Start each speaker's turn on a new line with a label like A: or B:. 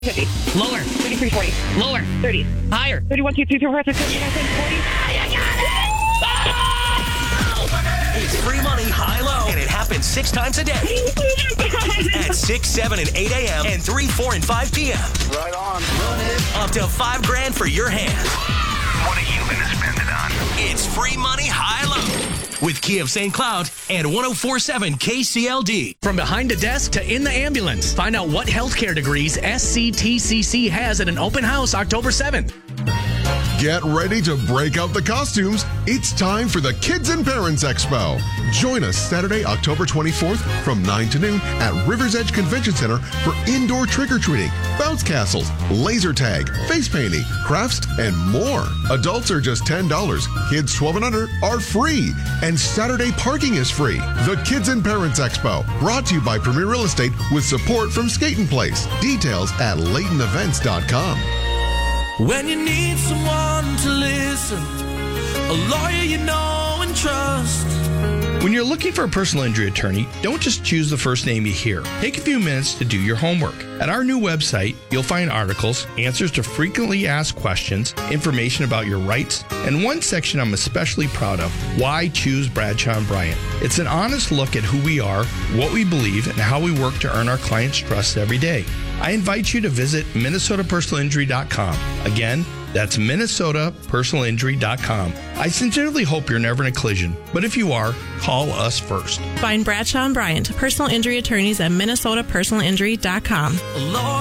A: 50.
B: Lower.
A: 3340.
B: Lower.
A: 30.
B: Higher.
A: 31, 2, 3, 4, 5, 6, 7, 8, 9, 10, 40.
C: It's free money high-low, and it happens 6 times a day. At 6, 7, and 8 a.m. and 3, 4, and 5 p.m.
D: Right on.
C: Up to $5,000 for your hand.
D: What are you going to spend it on?
C: It's free money high-low with Key of St. Cloud and 104.7 KCLD.
B: From behind the desk to in the ambulance. Find out what healthcare degrees SCTCC has at an open house October 7th.
E: Get ready to break out the costumes. It's time for the Kids and Parents Expo. Join us Saturday, October 24th from 9 to noon at Rivers Edge Convention Center for indoor trick-or-treating, bounce castles, laser tag, face painting, crafts, and more. Adults are just $10. Kids 12 and under are free. And Saturday parking is free. The Kids and Parents Expo, brought to you by Premier Real Estate with support from Skating Place. Details at LaytonEvents.com.
F: When you need someone to listen, a lawyer you know and trust.
G: When you're looking for a personal injury attorney, don't just choose the first name you hear. Take a few minutes to do your homework. At our new website, you'll find articles, answers to frequently asked questions, information about your rights, and one section I'm especially proud of, Why Choose Bradshaw & Bryant. It's an honest look at who we are, what we believe, and how we work to earn our clients' trust every day. I invite you to visit MinnesotaPersonalInjury.com. Again, that's MinnesotaPersonalInjury.com. I sincerely hope you're never in a collision, but if you are, call us first.
H: Find Bradshaw & Bryant, personal injury attorneys at MinnesotaPersonalInjury.com.